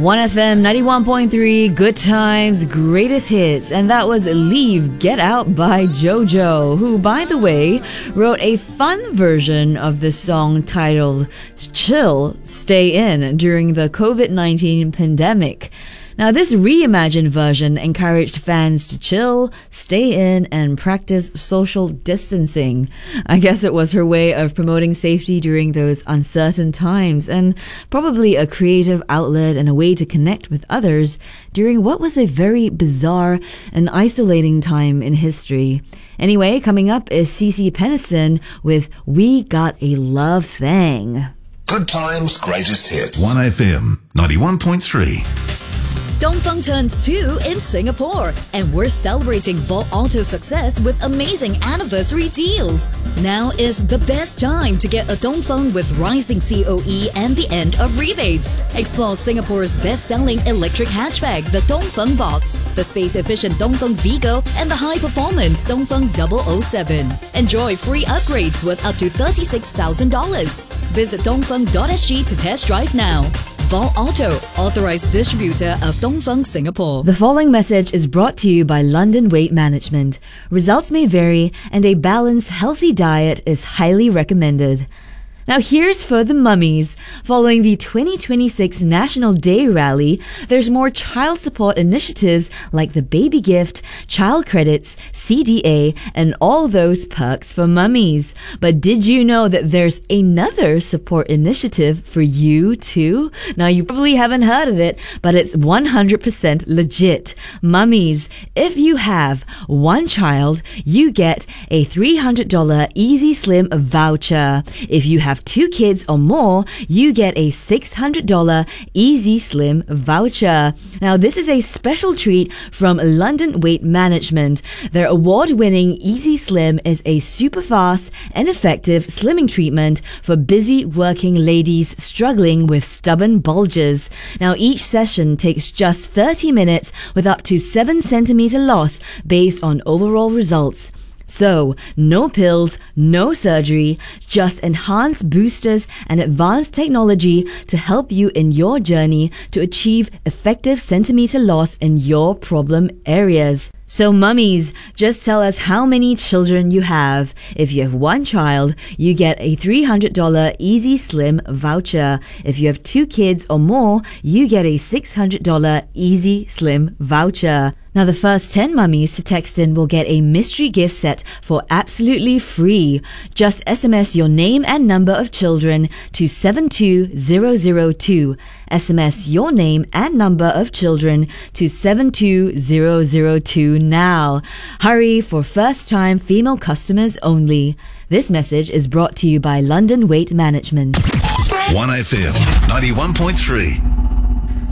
1FM 91.3, good times, greatest hits. And that was Leave, Get Out by JoJo, who, by the way, wrote a fun version of this song titled Chill, Stay In during the COVID-19 pandemic. Now, this reimagined version encouraged fans to chill, stay in, and practice social distancing. I guess it was her way of promoting safety during those uncertain times, and probably a creative outlet and a way to connect with others during what was a very bizarre and isolating time in history. Anyway, coming up is CeCe Peniston with We Got a Love Thing. Good times, greatest hits. 1FM 91.3. Dongfeng turns 2 in Singapore, and we're celebrating Vault Auto's success with amazing anniversary deals. Now is the best time to get a Dongfeng with rising COE and the end of rebates. Explore Singapore's best-selling electric hatchback, the Dongfeng Box, the space-efficient Dongfeng Vigo, and the high-performance Dongfeng 007. Enjoy free upgrades worth up to $36,000. Visit dongfeng.sg to test drive now. Vault Auto, authorized distributor of Dongfeng Singapore. The following message is brought to you by London Weight Management. Results may vary, and a balanced, healthy diet is highly recommended. Now here's for the mummies. Following the 2026 National Day Rally, there's more child support initiatives like the baby gift, child credits, CDA, and all those perks for mummies. But did you know that there's another support initiative for you too? Now you probably haven't heard of it, but it's 100% legit. Mummies, if you have one child, you get a $300 Easy Slim voucher. If you have 2 kids or more, you get a $600 Easy Slim voucher. Now, this is a special treat from London Weight Management. Their award-winning Easy Slim is a super fast and effective slimming treatment for busy working ladies struggling with stubborn bulges. Now, each session takes just 30 minutes with up to 7 centimeter loss based on overall results. So, no pills, no surgery, just enhanced boosters and advanced technology to help you in your journey to achieve effective centimeter loss in your problem areas. So mummies, just tell us how many children you have. If you have one child, you get a $300 Easy Slim voucher. If you have 2 kids or more, you get a $600 Easy Slim voucher. Now, the first 10 mummies to text in will get a mystery gift set for absolutely free. Just SMS your name and number of children to 72002. SMS your name and number of children to 72002 now. Hurry, for first-time female customers only. This message is brought to you by London Weight Management. 1FM 91.3.